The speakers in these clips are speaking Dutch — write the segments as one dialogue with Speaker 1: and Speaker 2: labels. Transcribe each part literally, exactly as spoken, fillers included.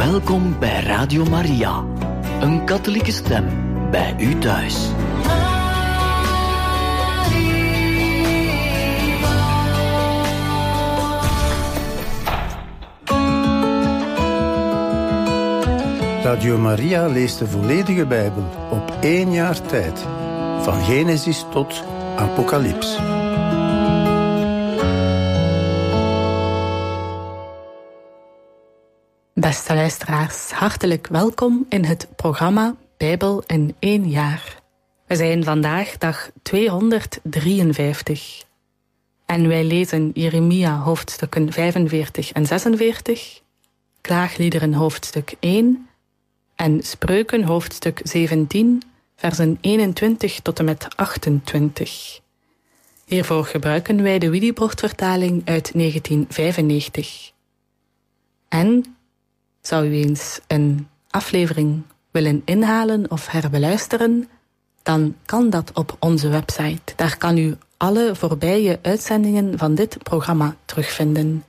Speaker 1: Welkom bij Radio Maria, een katholieke stem bij u thuis.
Speaker 2: Radio Maria leest de volledige Bijbel op één jaar tijd, van Genesis tot Apocalyps.
Speaker 3: Beste luisteraars, hartelijk welkom in het programma Bijbel in één jaar. We zijn vandaag dag tweehonderddrieënvijftig. En wij lezen Jeremia hoofdstukken vijfenveertig en zesenveertig, Klaagliederen hoofdstuk één en Spreuken hoofdstuk zeventien, versen eenentwintig tot en met achtentwintig. Hiervoor gebruiken wij de Willibrord-vertaling uit negentien vijfennegentig. En zou u eens een aflevering willen inhalen of herbeluisteren, dan kan dat op onze website. Daar kan u alle voorbije uitzendingen van dit programma terugvinden.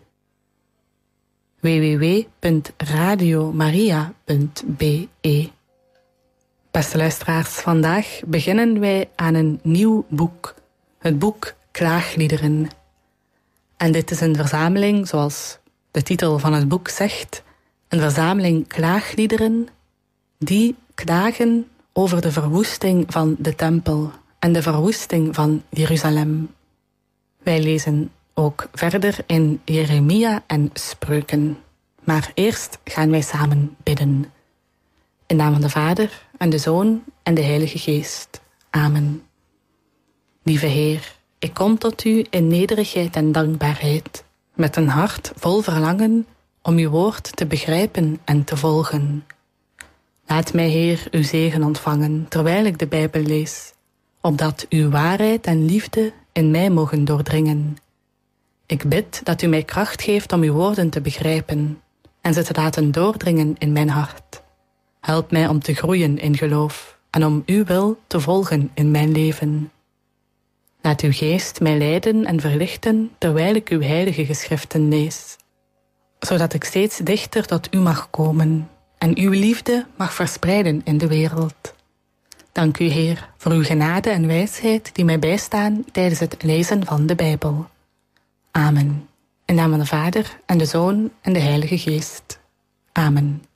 Speaker 3: w w w punt radio maria punt b e. Beste luisteraars, vandaag beginnen wij aan een nieuw boek. Het boek Klaagliederen. En dit is een verzameling, zoals de titel van het boek zegt, een verzameling klaagliederen die klagen over de verwoesting van de tempel en de verwoesting van Jeruzalem. Wij lezen ook verder in Jeremia en Spreuken. Maar eerst gaan wij samen bidden. In naam van de Vader en de Zoon en de Heilige Geest. Amen. Lieve Heer, ik kom tot u in nederigheid en dankbaarheid, met een hart vol verlangen om uw woord te begrijpen en te volgen. Laat mij, Heer, uw zegen ontvangen terwijl ik de Bijbel lees, opdat uw waarheid en liefde in mij mogen doordringen. Ik bid dat u mij kracht geeft om uw woorden te begrijpen en ze te laten doordringen in mijn hart. Help mij om te groeien in geloof en om uw wil te volgen in mijn leven. Laat uw geest mij leiden en verlichten terwijl ik uw heilige geschriften lees, zodat ik steeds dichter tot u mag komen en uw liefde mag verspreiden in de wereld. Dank u, Heer, voor uw genade en wijsheid die mij bijstaan tijdens het lezen van de Bijbel. Amen. In naam van de Vader en de Zoon en de Heilige Geest. Amen.